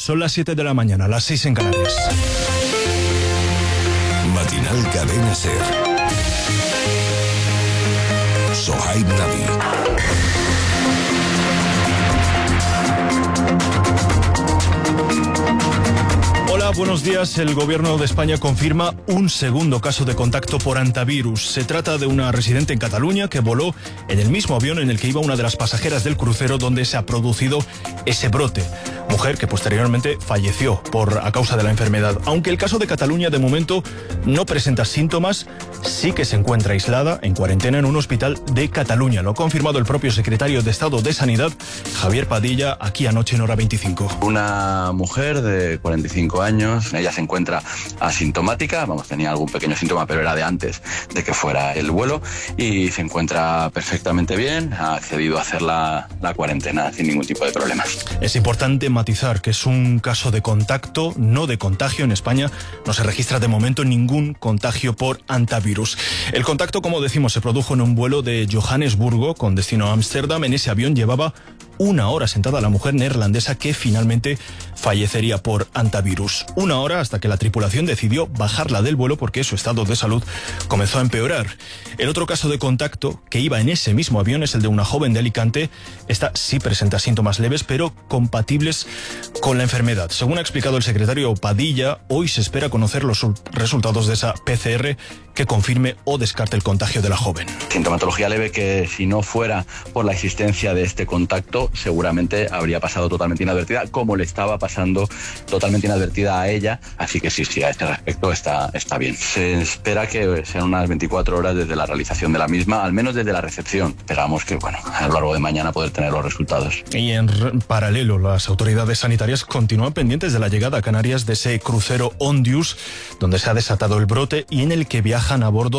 Son las 7 de la mañana, las 6 en Canarias. Matinal Cadena SER. Sohaib Nabi. Hola, buenos días. El Gobierno de España confirma un segundo caso de contacto por hantavirus. Se trata de una residente en Cataluña que voló en el mismo avión en el que iba una de las pasajeras del crucero donde se ha producido ese brote. Mujer que posteriormente falleció a causa de la enfermedad. Aunque el caso de Cataluña de momento no presenta síntomas, sí que se encuentra aislada en cuarentena en un hospital de Cataluña. Lo ha confirmado el propio secretario de Estado de Sanidad, Javier Padilla, aquí anoche en Hora 25. Una mujer de 45 años, ella se encuentra asintomática, tenía algún pequeño síntoma, pero era de antes de que fuera el vuelo, y se encuentra perfectamente bien, ha accedido a hacer la cuarentena sin ningún tipo de problemas. Es importante matizar que es un caso de contacto, no de contagio. En España no se registra de momento ningún contagio por hantavirus. El contacto, como decimos, se produjo en un vuelo de Johannesburgo con destino a Ámsterdam. En ese avión llevaba una hora sentada la mujer neerlandesa que finalmente fallecería por hantavirus. Una hora hasta que la tripulación decidió bajarla del vuelo porque su estado de salud comenzó a empeorar. El otro caso de contacto que iba en ese mismo avión es el de una joven de Alicante. Esta sí presenta síntomas leves pero compatibles con la enfermedad. Según ha explicado el secretario Padilla, hoy se espera conocer los resultados de esa PCR que confirme o descarte el contagio de la joven. Sintomatología leve que, si no fuera por la existencia de este contacto, seguramente habría pasado totalmente inadvertida, como le estaba pasando totalmente inadvertida a ella. Así que sí, a este respecto está bien. Se espera que sean unas 24 horas desde la realización de la misma, al menos desde la recepción. Esperamos que, a lo largo de mañana poder tener los resultados. Y en paralelo, las autoridades sanitarias continúan pendientes de la llegada a Canarias de ese crucero Ondius, donde se ha desatado el brote y en el que viajan a bordo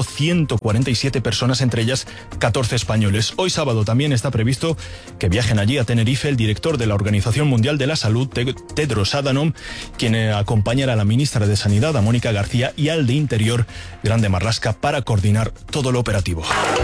147 personas, entre ellas 14 españoles. Hoy sábado también está previsto que viajen allí a Tenerife el director de la Organización Mundial de la Salud, Tedros Adhanom, quien acompañará a la ministra de Sanidad, a Mónica García, y al de Interior, Grande Marlaska, para coordinar todo lo operativo.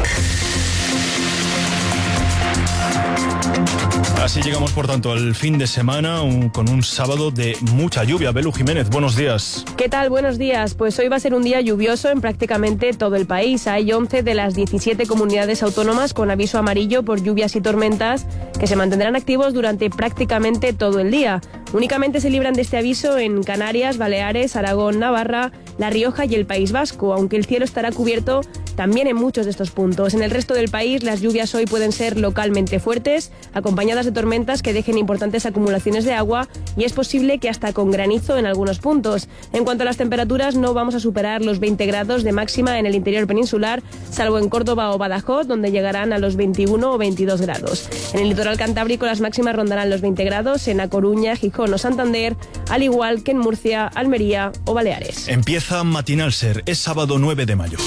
Así llegamos, por tanto, al fin de semana con un sábado de mucha lluvia. Belu Jiménez, buenos días. ¿Qué tal? Buenos días. Pues hoy va a ser un día lluvioso en prácticamente todo el país. Hay 11 de las 17 comunidades autónomas con aviso amarillo por lluvias y tormentas que se mantendrán activos durante prácticamente todo el día. Únicamente se libran de este aviso en Canarias, Baleares, Aragón, Navarra, La Rioja y el País Vasco, aunque el cielo estará cubierto también en muchos de estos puntos. En el resto del país, las lluvias hoy pueden ser localmente fuertes, acompañadas de tormentas que dejen importantes acumulaciones de agua, y es posible que hasta con granizo en algunos puntos. En cuanto a las temperaturas, no vamos a superar los 20 grados de máxima en el interior peninsular, salvo en Córdoba o Badajoz, donde llegarán a los 21 o 22 grados. En el litoral cantábrico las máximas rondarán los 20 grados, en A Coruña, Gijón o Santander, al igual que en Murcia, Almería o Baleares. Empieza Matinal SER, es sábado 9 de mayo.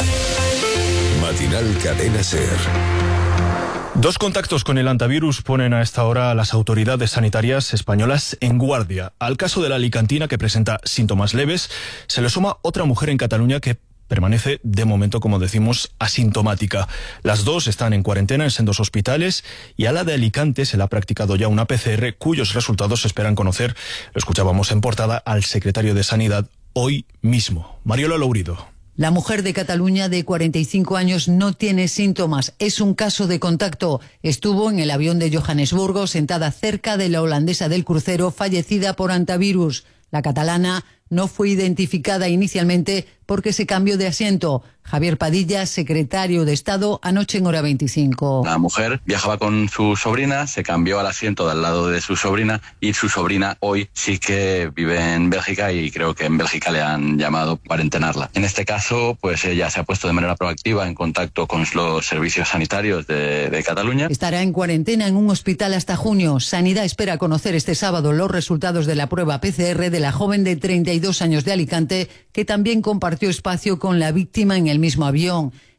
Matinal Cadena SER. Dos contactos con el hantavirus ponen a esta hora a las autoridades sanitarias españolas en guardia. Al caso de la alicantina, que presenta síntomas leves, se le suma otra mujer en Cataluña que permanece, de momento, como decimos, asintomática. Las dos están en cuarentena en sendos hospitales, y a la de Alicante se le ha practicado ya una PCR cuyos resultados se esperan conocer, lo escuchábamos en portada, al secretario de Sanidad hoy mismo. Mariola Lourido. La mujer de Cataluña de 45 años no tiene síntomas, es un caso de contacto. Estuvo en el avión de Johannesburgo sentada cerca de la holandesa del crucero fallecida por hantavirus. La catalana no fue identificada inicialmente porque se cambió de asiento. Javier Padilla, secretario de Estado, anoche en Hora 25. La mujer viajaba con su sobrina, se cambió al asiento de al lado de su sobrina, y su sobrina hoy sí que vive en Bélgica, y creo que en Bélgica le han llamado para cuarentenarla. En este caso, pues ella se ha puesto de manera proactiva en contacto con los servicios sanitarios de Cataluña. Estará en cuarentena en un hospital hasta junio. Sanidad espera conocer este sábado los resultados de la prueba PCR de la joven de 32 años de Alicante, que también compartió espacio con la víctima en el mismo avión.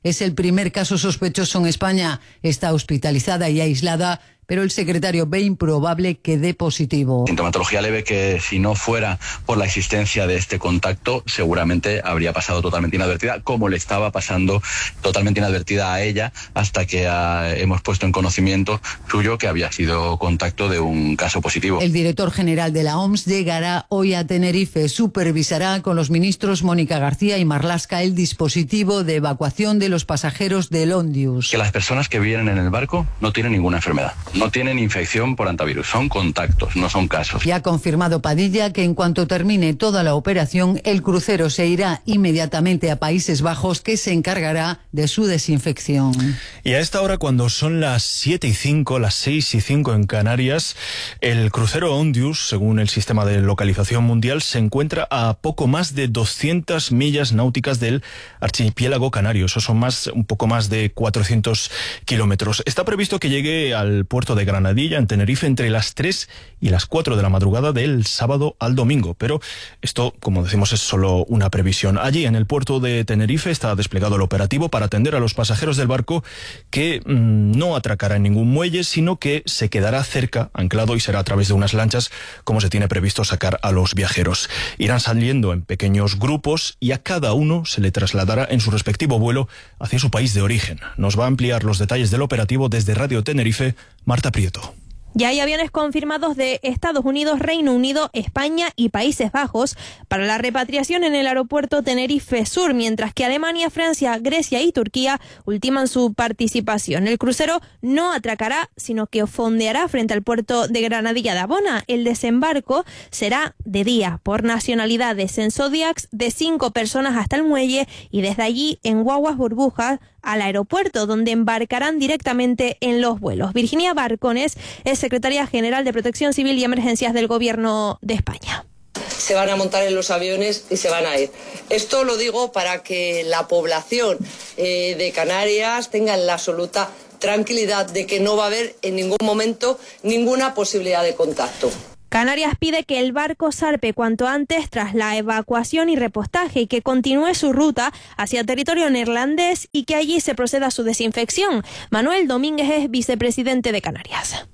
Es el primer caso sospechoso en España. Está hospitalizada y aislada, pero el secretario ve improbable que dé positivo. Sintomatología leve que, si no fuera por la existencia de este contacto, seguramente habría pasado totalmente inadvertida, como le estaba pasando totalmente inadvertida a ella, hasta que hemos puesto en conocimiento suyo que había sido contacto de un caso positivo. El director general de la OMS llegará hoy a Tenerife. Supervisará con los ministros Mónica García y Marlaska el dispositivo de evacuación de los pasajeros del Ondius. Que las personas que vienen en el barco no tienen ninguna enfermedad. No tienen infección por hantavirus, son contactos, no son casos. Y ha confirmado Padilla que en cuanto termine toda la operación, el crucero se irá inmediatamente a Países Bajos, que se encargará de su desinfección. Y a esta hora, cuando son las 7:05, las 6:05 en Canarias, el crucero Ondius, según el sistema de localización mundial, se encuentra a poco más de 200 millas náuticas del archipiélago canario. Eso son un poco más de 400 kilómetros. Está previsto que llegue al puerto de Granadilla, en Tenerife, entre las 3 y las 4 de la madrugada del sábado al domingo. Pero esto, como decimos, es solo una previsión. Allí, en el puerto de Tenerife, está desplegado el operativo para atender a los pasajeros del barco, que no atracará en ningún muelle, sino que se quedará cerca, anclado, y será a través de unas lanchas como se tiene previsto sacar a los viajeros. Irán saliendo en pequeños grupos y a cada uno se le trasladará en su respectivo vuelo hacia su país de origen. Nos va a ampliar los detalles del operativo desde Radio Tenerife, Marta Prieto. Ya hay aviones confirmados de Estados Unidos, Reino Unido, España y Países Bajos para la repatriación en el aeropuerto Tenerife Sur, mientras que Alemania, Francia, Grecia y Turquía ultiman su participación. El crucero no atracará, sino que fondeará frente al puerto de Granadilla de Abona. El desembarco será de día por nacionalidades, en Zodiacs de 5 personas hasta el muelle y desde allí en guaguas burbujas al aeropuerto, donde embarcarán directamente en los vuelos. Virginia Barcones es secretaria general de Protección Civil y Emergencias del Gobierno de España. Se van a montar en los aviones y se van a ir. Esto lo digo para que la población de Canarias tenga la absoluta tranquilidad de que no va a haber en ningún momento ninguna posibilidad de contacto. Canarias pide que el barco zarpe cuanto antes tras la evacuación y repostaje y que continúe su ruta hacia territorio neerlandés y que allí se proceda a su desinfección. Manuel Domínguez es vicepresidente de Canarias.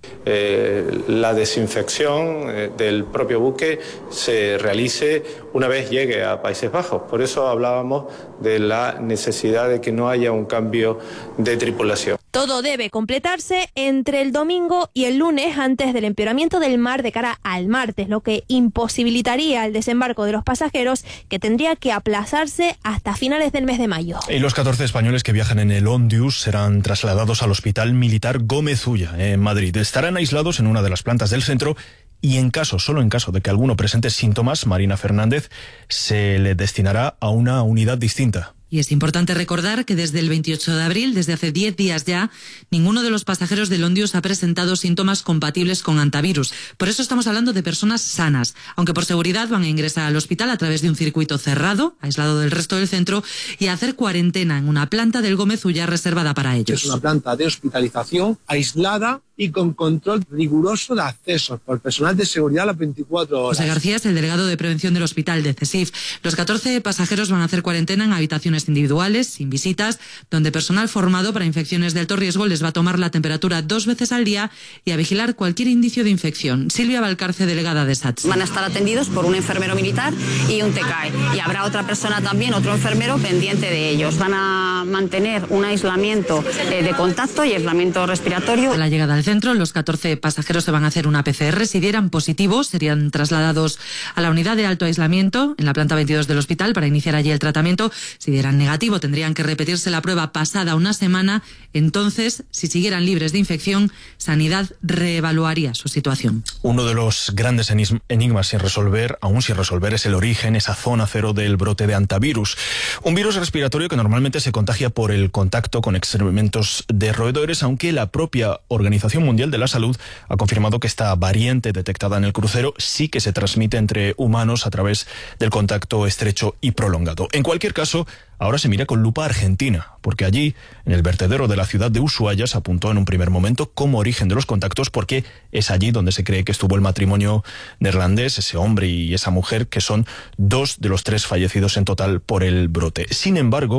La desinfección del propio buque se realice una vez llegue a Países Bajos. Por eso hablábamos de la necesidad de que no haya un cambio de tripulación. Todo debe completarse entre el domingo y el lunes antes del empeoramiento del mar de cara al martes, lo que imposibilitaría el desembarco de los pasajeros, que tendría que aplazarse hasta finales del mes de mayo. Y los 14 españoles que viajan en el Ondius serán trasladados al Hospital Militar Gómez Ulla, en Madrid. Estarán aislados en una de las plantas del centro y solo en caso de que alguno presente síntomas, Marina Fernández, se le destinará a una unidad distinta. Y es importante recordar que desde el 28 de abril, desde hace 10 días ya, ninguno de los pasajeros del Ondius ha presentado síntomas compatibles con hantavirus. Por eso estamos hablando de personas sanas, aunque por seguridad van a ingresar al hospital a través de un circuito cerrado, aislado del resto del centro, y a hacer cuarentena en una planta del Gómez Ulla reservada para ellos. Es una planta de hospitalización aislada y con control riguroso de accesos por personal de seguridad a las 24 horas. José García es el delegado de prevención del hospital de CESIF. Los 14 pasajeros van a hacer cuarentena en habitaciones individuales, sin visitas, donde personal formado para infecciones de alto riesgo les va a tomar la temperatura 2 veces al día y a vigilar cualquier indicio de infección. Silvia Valcarce, delegada de SATS. Van a estar atendidos por un enfermero militar y un TECAE. Y habrá otra persona también, otro enfermero pendiente de ellos. Van a mantener un aislamiento de contacto y aislamiento respiratorio. A la llegada al centro, los 14 pasajeros se van a hacer una PCR. Si dieran positivo, serían trasladados a la unidad de alto aislamiento en la planta 22 del hospital para iniciar allí el tratamiento. Si dieran negativo, tendrían que repetirse la prueba pasada una semana. Entonces, si siguieran libres de infección, Sanidad reevaluaría su situación. Uno de los grandes enigmas aún sin resolver, es el origen, esa zona cero del brote de hantavirus. Un virus respiratorio que normalmente se contagia por el contacto con excrementos de roedores, aunque la propia Organización Mundial de la Salud ha confirmado que esta variante detectada en el crucero sí que se transmite entre humanos a través del contacto estrecho y prolongado. En cualquier caso, ahora se mira con lupa a Argentina, porque allí, en el vertedero de la ciudad de Ushuaia, se apuntó en un primer momento como origen de los contactos, porque es allí donde se cree que estuvo el matrimonio neerlandés, ese hombre y esa mujer, que son 2 de los 3 fallecidos en total por el brote. Sin embargo,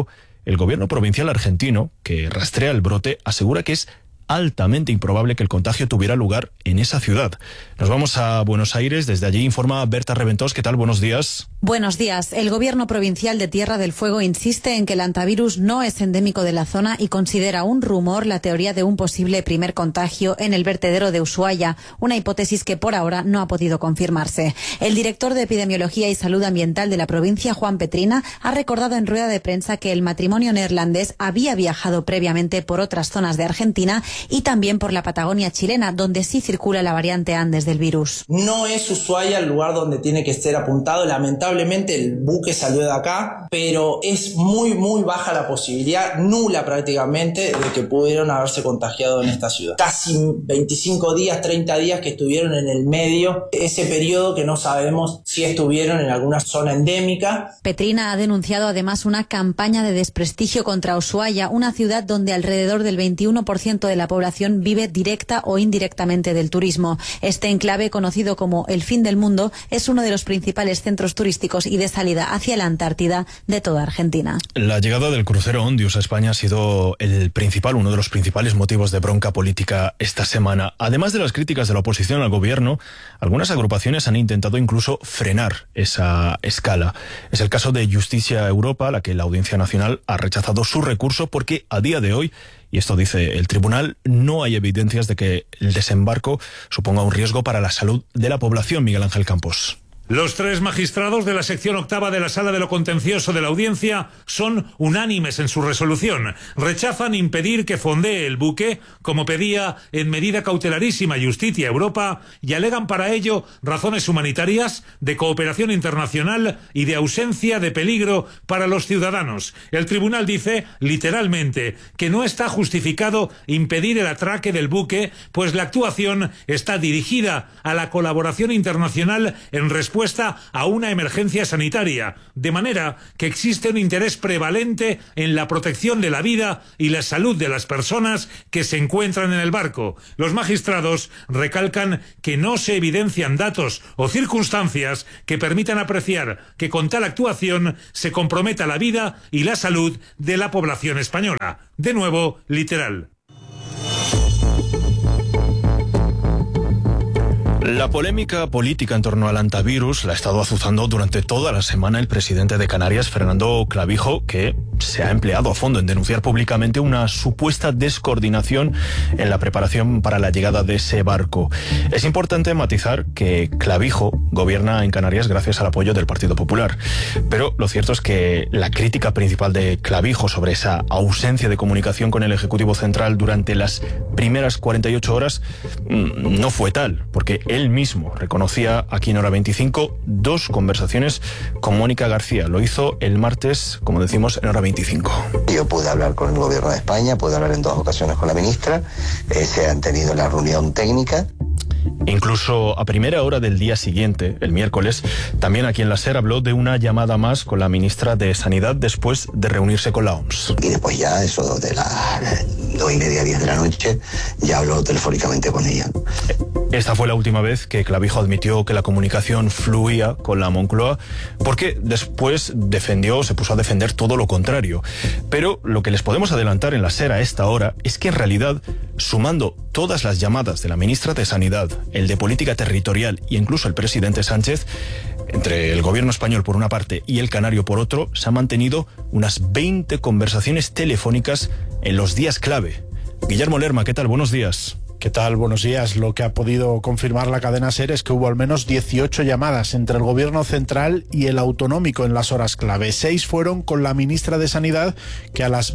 el gobierno provincial argentino, que rastrea el brote, asegura que es altamente improbable que el contagio tuviera lugar en esa ciudad. Nos vamos a Buenos Aires, desde allí informa Berta Reventós. ¿Qué tal? Buenos días. Buenos días. El gobierno provincial de Tierra del Fuego insiste en que el hantavirus no es endémico de la zona y considera un rumor la teoría de un posible primer contagio en el vertedero de Ushuaia, una hipótesis que por ahora no ha podido confirmarse. El director de Epidemiología y Salud Ambiental de la provincia, Juan Petrina, ha recordado en rueda de prensa que el matrimonio neerlandés había viajado previamente por otras zonas de Argentina y también por la Patagonia chilena, donde sí circula la variante Andes del virus. No es Ushuaia el lugar donde tiene que ser apuntado. Lamentablemente el buque salió de acá, pero es muy baja la posibilidad, nula prácticamente, de que pudieron haberse contagiado en esta ciudad. Casi 25 días, 30 días que estuvieron en el medio, ese periodo que no sabemos si estuvieron en alguna zona endémica. Petrina ha denunciado además una campaña de desprestigio contra Ushuaia, una ciudad donde alrededor del 21% de la población vive directa o indirectamente del turismo. Este enclave, conocido como el fin del mundo, es uno de los principales centros turísticos y de salida hacia la Antártida de toda Argentina. La llegada del crucero Ondius a España ha sido uno de los principales motivos de bronca política esta semana. Además de las críticas de la oposición al gobierno, algunas agrupaciones han intentado incluso frenar esa escala. Es el caso de Justicia Europa, a la que la Audiencia Nacional ha rechazado su recurso porque a día de hoy, y esto dice el tribunal, no hay evidencias de que el desembarco suponga un riesgo para la salud de la población. Miguel Ángel Campos. Los 3 magistrados de la sección octava de la Sala de lo Contencioso de la Audiencia son unánimes en su resolución. Rechazan impedir que fondee el buque, como pedía en medida cautelarísima Justicia Europa, y alegan para ello razones humanitarias, de cooperación internacional y de ausencia de peligro para los ciudadanos. El tribunal dice, literalmente, que no está justificado impedir el atraque del buque, pues la actuación está dirigida a la colaboración internacional en respuesta a una emergencia sanitaria, de manera que existe un interés prevalente en la protección de la vida y la salud de las personas que se encuentran en el barco. Los magistrados recalcan que no se evidencian datos o circunstancias que permitan apreciar que con tal actuación se comprometa la vida y la salud de la población española. De nuevo, literal. La polémica política en torno al hantavirus la ha estado azuzando durante toda la semana el presidente de Canarias, Fernando Clavijo, que se ha empleado a fondo en denunciar públicamente una supuesta descoordinación en la preparación para la llegada de ese barco. Es importante matizar que Clavijo gobierna en Canarias gracias al apoyo del Partido Popular, pero lo cierto es que la crítica principal de Clavijo sobre esa ausencia de comunicación con el Ejecutivo Central durante las primeras 48 horas no fue tal, porque él mismo reconocía aquí en Hora 25 2 conversaciones con Mónica García. Lo hizo el martes, como decimos, en Hora 25. Yo pude hablar con el gobierno de España, pude hablar en 2 ocasiones con la ministra, se han tenido la reunión técnica. Incluso a primera hora del día siguiente, el miércoles, también aquí en la SER habló de una llamada más con la ministra de Sanidad después de reunirse con la OMS. Y después ya, eso de las 9:30, 10 de la noche, ya habló telefónicamente con ella. Esta fue la última vez que Clavijo admitió que la comunicación fluía con la Moncloa, porque después se puso a defender todo lo contrario. Pero lo que les podemos adelantar en la SER a esta hora es que en realidad, sumando todas las llamadas de la ministra de Sanidad, el de Política Territorial e incluso el presidente Sánchez, entre el gobierno español por una parte y el canario por otro, se han mantenido unas 20 conversaciones telefónicas en los días clave. Guillermo Lerma, ¿qué tal? Buenos días. ¿Qué tal? Buenos días. Lo que ha podido confirmar la cadena SER es que hubo al menos 18 llamadas entre el gobierno central y el autonómico en las horas clave. 6 fueron con la ministra de Sanidad, que a las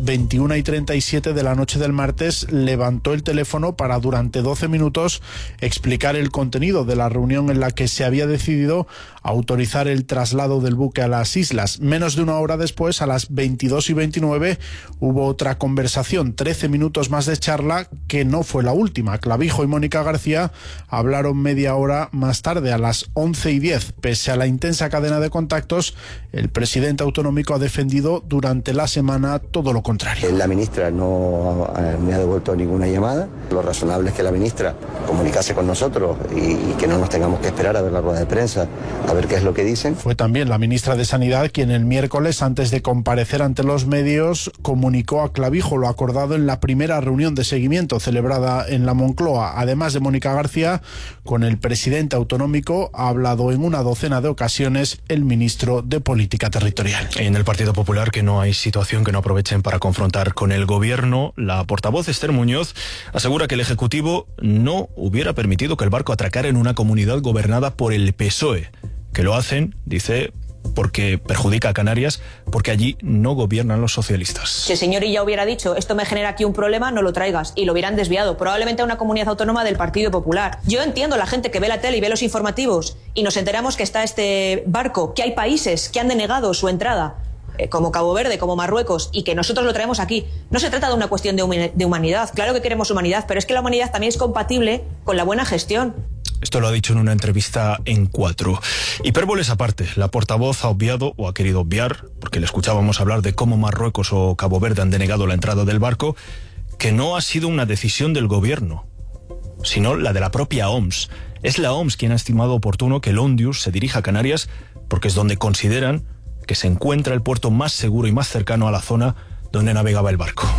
21:37 de la noche del martes levantó el teléfono para durante 12 minutos explicar el contenido de la reunión en la que se había decidido autorizar el traslado del buque a las islas. Menos de una hora después, a las 22:29, hubo otra conversación, 13 minutos más de charla, que no fue la última, Barcelona. Clavijo y Mónica García hablaron media hora más tarde, a las 11:10. Pese a la intensa cadena de contactos, el presidente autonómico ha defendido durante la semana todo lo contrario. La ministra no me ha devuelto ninguna llamada. Lo razonable es que la ministra comunicase con nosotros y que no nos tengamos que esperar a ver la rueda de prensa, a ver qué es lo que dicen. Fue también la ministra de Sanidad quien el miércoles, antes de comparecer ante los medios, comunicó a Clavijo lo acordado en la primera reunión de seguimiento celebrada en la Moncloa. Además de Mónica García, con el presidente autonómico ha hablado en una docena de ocasiones el ministro de Política Territorial. En el Partido Popular, que no hay situación que no aprovechen para confrontar con el gobierno, la portavoz Esther Muñoz asegura que el Ejecutivo no hubiera permitido que el barco atracara en una comunidad gobernada por el PSOE, que lo hacen, dice, porque perjudica a Canarias, porque allí no gobiernan los socialistas. Si el señor Illa hubiera dicho, esto me genera aquí un problema, no lo traigas, y lo hubieran desviado, probablemente a una comunidad autónoma del Partido Popular. Yo entiendo a la gente que ve la tele y ve los informativos, y nos enteramos que está este barco, que hay países que han denegado su entrada, como Cabo Verde, como Marruecos, y que nosotros lo traemos aquí. No se trata de una cuestión de humanidad, claro que queremos humanidad, pero es que la humanidad también es compatible con la buena gestión. Esto lo ha dicho en una entrevista en 4. Hipérboles aparte, la portavoz ha obviado, o ha querido obviar, porque le escuchábamos hablar de cómo Marruecos o Cabo Verde han denegado la entrada del barco, que no ha sido una decisión del gobierno, sino la de la propia OMS. Es la OMS quien ha estimado oportuno que el Ondius se dirija a Canarias, porque es donde consideran que se encuentra el puerto más seguro y más cercano a la zona donde navegaba el barco.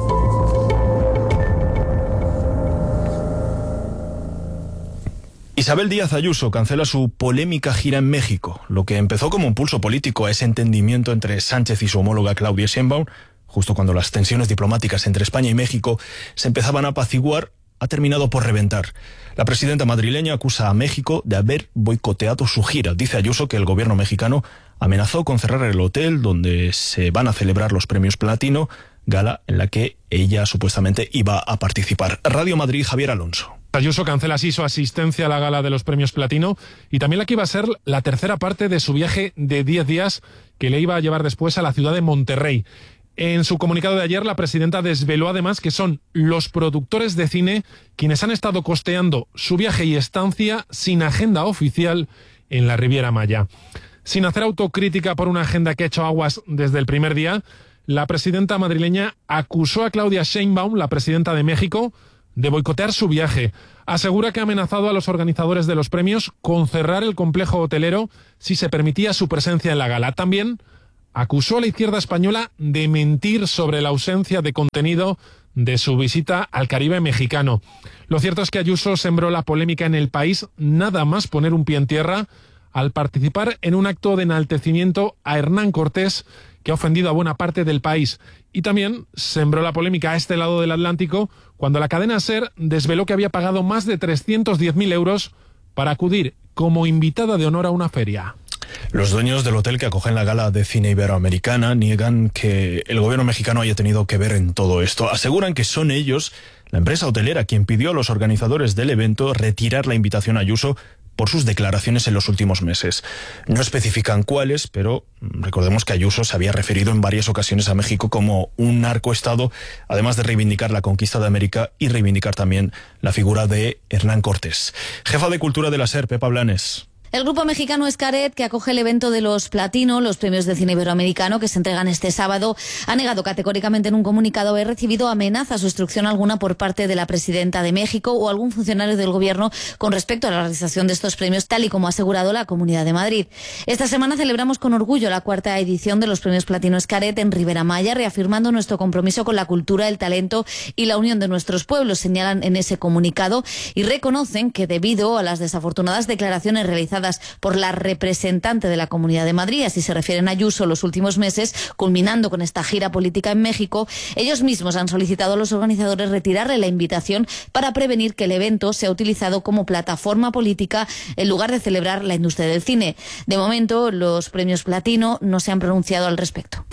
Isabel Díaz Ayuso cancela su polémica gira en México, lo que empezó como un pulso político a ese entendimiento entre Sánchez y su homóloga Claudia Sheinbaum, justo cuando las tensiones diplomáticas entre España y México se empezaban a apaciguar, ha terminado por reventar. La presidenta madrileña acusa a México de haber boicoteado su gira. Dice Ayuso que el gobierno mexicano amenazó con cerrar el hotel donde se van a celebrar los premios Platino, gala en la que ella supuestamente iba a participar. Radio Madrid, Javier Alonso. Ayuso cancela así su asistencia a la gala de los premios Platino y también la que iba a ser la tercera parte de su viaje de 10 días que le iba a llevar después a la ciudad de Monterrey. En su comunicado de ayer, la presidenta desveló además que son los productores de cine quienes han estado costeando su viaje y estancia sin agenda oficial en la Riviera Maya. Sin hacer autocrítica por una agenda que ha hecho aguas desde el primer día, la presidenta madrileña acusó a Claudia Sheinbaum, la presidenta de México, de boicotear su viaje. Asegura que ha amenazado a los organizadores de los premios con cerrar el complejo hotelero si se permitía su presencia en la gala. También acusó a la izquierda española de mentir sobre la ausencia de contenido de su visita al Caribe mexicano. Lo cierto es que Ayuso sembró la polémica en el país nada más poner un pie en tierra al participar en un acto de enaltecimiento a Hernán Cortés que ha ofendido a buena parte del país. Y también sembró la polémica a este lado del Atlántico cuando la cadena SER desveló que había pagado más de 310.000 euros para acudir como invitada de honor a una feria. Los dueños del hotel que acogen la gala de cine iberoamericana niegan que el gobierno mexicano haya tenido que ver en todo esto. Aseguran que son ellos, la empresa hotelera, quien pidió a los organizadores del evento retirar la invitación a Ayuso por sus declaraciones en los últimos meses. No especifican cuáles, pero recordemos que Ayuso se había referido en varias ocasiones a México como un narcoestado, además de reivindicar la conquista de América y reivindicar también la figura de Hernán Cortés. Jefa de Cultura de la SER, Pepa Blanes. El grupo mexicano Xcaret, que acoge el evento de los Platino, los premios de cine iberoamericano que se entregan este sábado, ha negado categóricamente en un comunicado haber recibido amenazas o instrucción alguna por parte de la presidenta de México o algún funcionario del gobierno con respecto a la realización de estos premios, tal y como ha asegurado la Comunidad de Madrid. Esta semana celebramos con orgullo la 4ª edición de los premios Platino Xcaret en Ribera Maya, reafirmando nuestro compromiso con la cultura, el talento y la unión de nuestros pueblos, señalan en ese comunicado, y reconocen que debido a las desafortunadas declaraciones realizadas por la representante de la Comunidad de Madrid, así se refieren a Ayuso, los últimos meses, culminando con esta gira política en México, ellos mismos han solicitado a los organizadores retirarle la invitación para prevenir que el evento sea utilizado como plataforma política en lugar de celebrar la industria del cine. De momento, los premios Platino no se han pronunciado al respecto.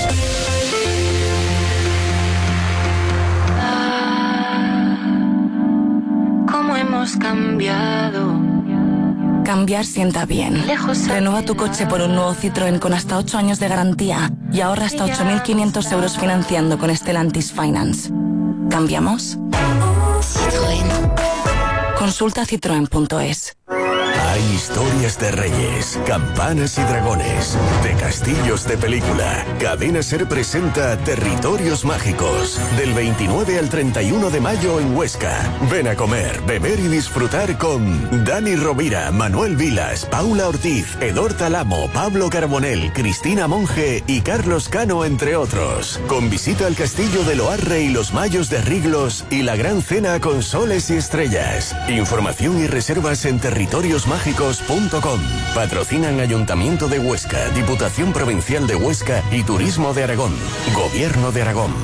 ¿Cómo hemos cambiado? Cambiar sienta bien. Renueva tu coche por un nuevo Citroën con hasta 8 años de garantía y ahorra hasta 8.500 euros financiando con Stellantis Finance. ¿Cambiamos? Citroën. Consulta citroen.es. Hay historias de reyes, campanas y dragones, de castillos de película. Cadena SER presenta Territorios Mágicos, del 29 al 31 de mayo en Huesca. Ven a comer, beber y disfrutar con Dani Rovira, Manuel Vilas, Paula Ortiz, Edor Talamo, Pablo Carbonell, Cristina Monge y Carlos Cano, entre otros. Con visita al castillo de Loarre y los Mayos de Riglos y la gran cena con soles y estrellas. Información y reservas en territoriosmágicos.com. Patrocinan Ayuntamiento de Huesca, Diputación Provincial de Huesca y Turismo de Aragón. Gobierno de Aragón.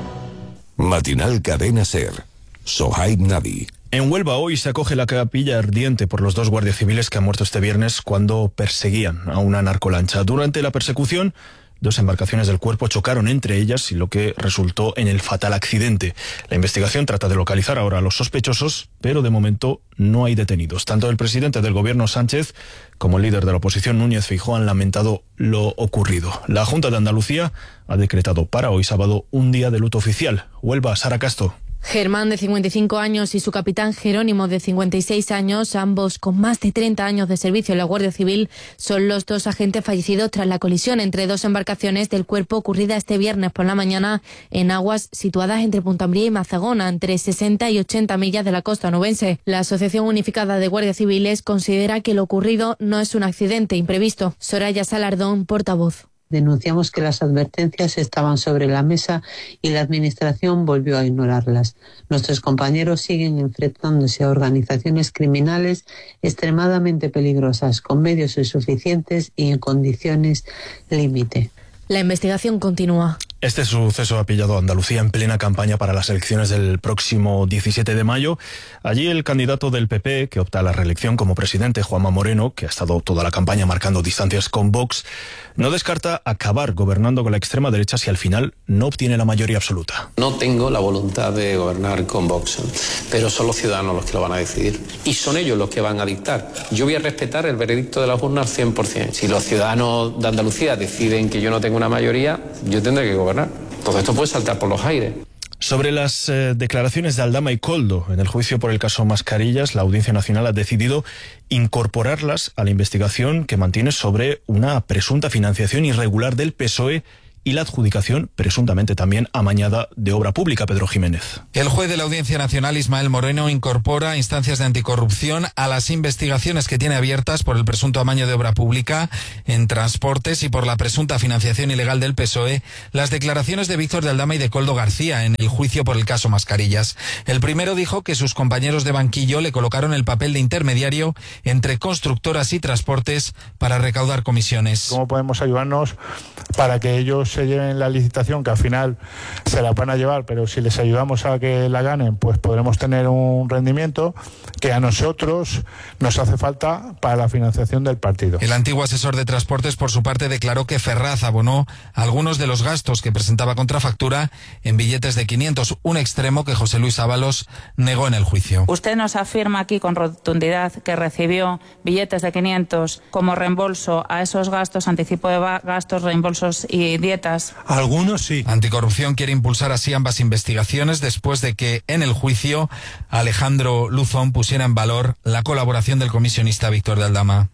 Matinal Cadena SER. Sohaib Navi. En Huelva hoy se acoge la capilla ardiente por los 2 guardias civiles que han muerto este viernes cuando perseguían a una narcolancha. Durante la persecución, 2 embarcaciones del cuerpo chocaron entre ellas y lo que resultó en el fatal accidente. La investigación trata de localizar ahora a los sospechosos, pero de momento no hay detenidos. Tanto el presidente del gobierno Sánchez como el líder de la oposición Núñez Feijóo han lamentado lo ocurrido. La Junta de Andalucía ha decretado para hoy sábado un día de luto oficial. Huelva, Sara Casto. Germán, de 55 años, y su capitán Jerónimo, de 56 años, ambos con más de 30 años de servicio en la Guardia Civil, son los 2 agentes fallecidos tras la colisión entre 2 embarcaciones del cuerpo ocurrida este viernes por la mañana en aguas situadas entre Puntambría y Mazagona, entre 60 y 80 millas de la costa onubense. La Asociación Unificada de Guardias Civiles considera que lo ocurrido no es un accidente imprevisto. Soraya Salardón, portavoz. Denunciamos que las advertencias estaban sobre la mesa y la Administración volvió a ignorarlas. Nuestros compañeros siguen enfrentándose a organizaciones criminales extremadamente peligrosas, con medios insuficientes y en condiciones límite. La investigación continúa. Este suceso ha pillado a Andalucía en plena campaña para las elecciones del próximo 17 de mayo. Allí el candidato del PP, que opta a la reelección como presidente, Juanma Moreno, que ha estado toda la campaña marcando distancias con Vox, no descarta acabar gobernando con la extrema derecha si al final no obtiene la mayoría absoluta. No tengo la voluntad de gobernar con Vox, pero son los ciudadanos los que lo van a decidir y son ellos los que van a dictar. Yo voy a respetar el veredicto de las urnas 100%. Si los ciudadanos de Andalucía deciden que yo no tengo una mayoría, yo tendré que gobernar. Todo esto puede saltar por los aires. Sobre las declaraciones de Aldama y Koldo en el juicio por el caso Mascarillas, la Audiencia Nacional ha decidido incorporarlas a la investigación que mantiene sobre una presunta financiación irregular del PSOE y la adjudicación, presuntamente también amañada, de obra pública. Pedro Jiménez. El juez de la Audiencia Nacional, Ismael Moreno, incorpora instancias de anticorrupción a las investigaciones que tiene abiertas por el presunto amaño de obra pública en transportes y por la presunta financiación ilegal del PSOE, las declaraciones de Víctor de Aldama y de Koldo García en el juicio por el caso Mascarillas. El primero dijo que sus compañeros de banquillo le colocaron el papel de intermediario entre constructoras y transportes para recaudar comisiones. ¿Cómo podemos ayudarnos para que ellos se lleven la licitación, que al final se la van a llevar, pero si les ayudamos a que la ganen, pues podremos tener un rendimiento que a nosotros nos hace falta para la financiación del partido? El antiguo asesor de transportes, por su parte, declaró que Ferraz abonó algunos de los gastos que presentaba contrafactura en billetes de 500, un extremo que José Luis Ábalos negó en el juicio. Usted nos afirma aquí con rotundidad que recibió billetes de 500 como reembolso a esos gastos, anticipo de gastos, reembolsos y dietas. Algunos sí. Anticorrupción quiere impulsar así ambas investigaciones después de que en el juicio Alejandro Luzón pusiera en valor la colaboración del comisionista Víctor de Aldama.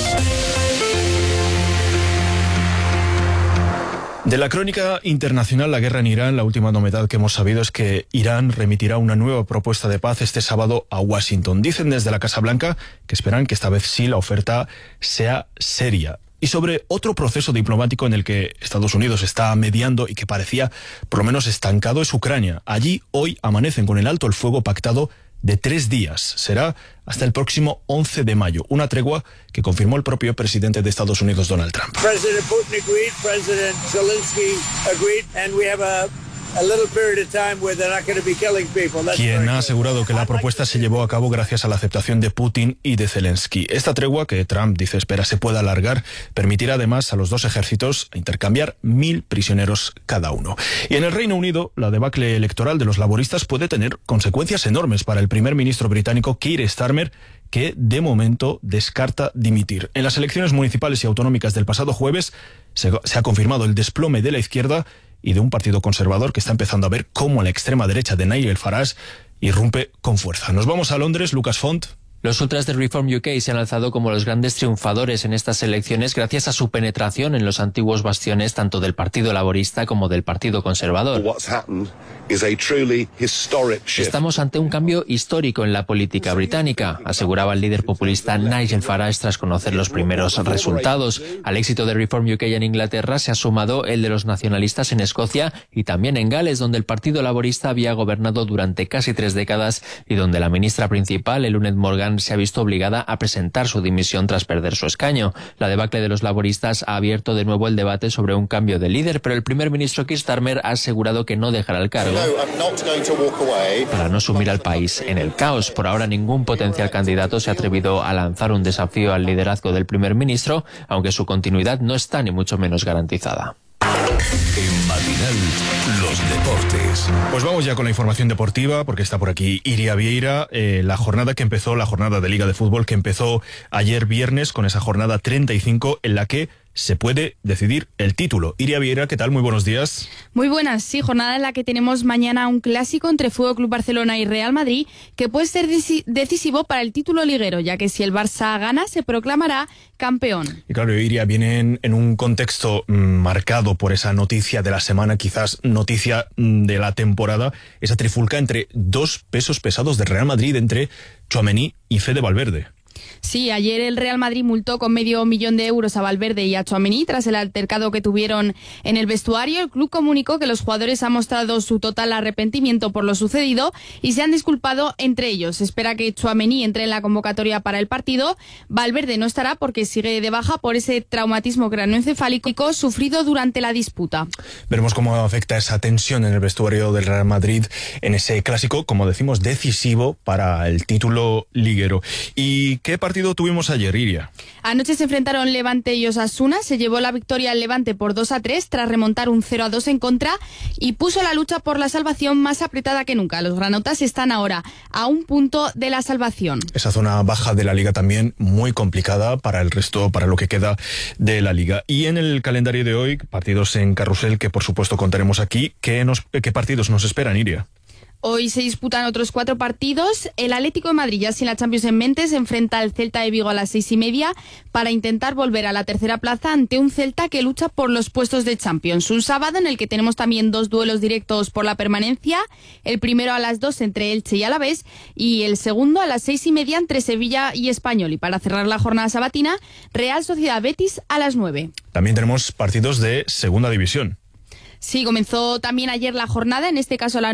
De la crónica internacional, la guerra en Irán, la última novedad que hemos sabido es que Irán remitirá una nueva propuesta de paz este sábado a Washington. Dicen desde la Casa Blanca que esperan que esta vez sí la oferta sea seria. Y sobre otro proceso diplomático en el que Estados Unidos está mediando y que parecía por lo menos estancado es Ucrania. Allí hoy amanecen con el alto el fuego pactado de 3 días. Será hasta el próximo 11 de mayo. Una tregua que confirmó el propio presidente de Estados Unidos, Donald Trump. President Putin agreed, President Zelensky agreed, and we have a little period of time where they're not going to be killing people. Quien ha asegurado que la propuesta se llevó a cabo gracias a la aceptación de Putin y de Zelensky. Esta tregua, que Trump dice espera se pueda alargar, permitirá además a los dos ejércitos intercambiar 1.000 prisioneros cada uno. Y en el Reino Unido, la debacle electoral de los laboristas puede tener consecuencias enormes para el primer ministro británico Keir Starmer, que de momento descarta dimitir. En las elecciones municipales y autonómicas del pasado jueves se ha confirmado el desplome de la izquierda y de un partido conservador que está empezando a ver cómo la extrema derecha de Nigel Farage irrumpe con fuerza. Nos vamos a Londres, Lucas Font. Los ultras de Reform UK se han alzado como los grandes triunfadores en estas elecciones gracias a su penetración en los antiguos bastiones tanto del Partido Laborista como del Partido Conservador. Estamos ante un cambio histórico en la política británica, aseguraba el líder populista Nigel Farage tras conocer los primeros resultados. Al éxito de Reform UK en Inglaterra se ha sumado el de los nacionalistas en Escocia y también en Gales, donde el Partido Laborista había gobernado durante casi 3 décadas y donde la ministra principal, Eluned Morgan, se ha visto obligada a presentar su dimisión tras perder su escaño. La debacle de los laboristas ha abierto de nuevo el debate sobre un cambio de líder, pero el primer ministro Keir Starmer ha asegurado que no dejará el cargo para no sumir al país en el caos. Por ahora ningún potencial candidato se ha atrevido a lanzar un desafío al liderazgo del primer ministro, aunque su continuidad no está ni mucho menos garantizada. En Matinal, los deportes. Pues vamos ya con la información deportiva, porque está por aquí Iria Vieira. La jornada de Liga de Fútbol que empezó ayer viernes con esa jornada 35 en la que se puede decidir el título. Iria Vieira, ¿qué tal? Muy buenos días. Muy buenas, sí, jornada en la que tenemos mañana un clásico entre Fútbol Club Barcelona y Real Madrid que puede ser decisivo para el título liguero, ya que si el Barça gana se proclamará campeón. Y claro, Iria, vienen en un contexto marcado por esa noticia de la semana, quizás noticia de la temporada, esa trifulca entre dos pesos pesados de Real Madrid, entre Tchouaméni y Fede Valverde. Sí, ayer el Real Madrid multó con €500,000 a Valverde y a Tchouaméni tras el altercado que tuvieron en el vestuario. El club comunicó que los jugadores han mostrado su total arrepentimiento por lo sucedido y se han disculpado entre ellos. Se espera que Tchouaméni entre en la convocatoria para el partido. Valverde no estará porque sigue de baja por ese traumatismo craneoencefálico sufrido durante la disputa. Veremos cómo afecta esa tensión en el vestuario del Real Madrid en ese clásico, como decimos, decisivo para el título liguero. ¿Y qué partido tuvimos ayer, Iria? Anoche se enfrentaron Levante y Osasuna. Se llevó la victoria al Levante por 2-3 tras remontar un 0-2 en contra y puso la lucha por la salvación más apretada que nunca. Los granotas están ahora a un punto de la salvación. Esa zona baja de la Liga también muy complicada para el resto, para lo que queda de la Liga. Y en el calendario de hoy, partidos en carrusel que por supuesto contaremos aquí. ¿Qué partidos nos esperan, Iria? Hoy se disputan otros 4 partidos. El Atlético de Madrid, ya sin la Champions en mente, se enfrenta al Celta de Vigo a las 6:30 para intentar volver a la tercera plaza ante un Celta que lucha por los puestos de Champions. Un sábado en el que tenemos también 2 duelos directos por la permanencia. El primero a las 2 entre Elche y Alavés y el segundo a las 6:30 entre Sevilla y Español. Y para cerrar la jornada sabatina, Real Sociedad Betis a las 9. También tenemos partidos de segunda división. Sí, comenzó también ayer la jornada, en este caso la